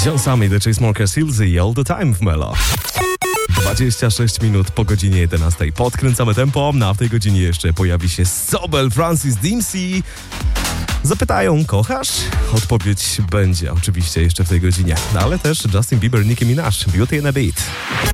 John Summit, The Chainsmokers, Hills i All The Time w Melo. 26 minut po godzinie 11. Podkręcamy tempo, a w tej godzinie jeszcze pojawi się Sobel, Francis Dempsey. Zapytają, kochasz? Odpowiedź będzie oczywiście jeszcze w tej godzinie. Ale też Justin Bieber, Nicki Minaj, Beauty and a Beat.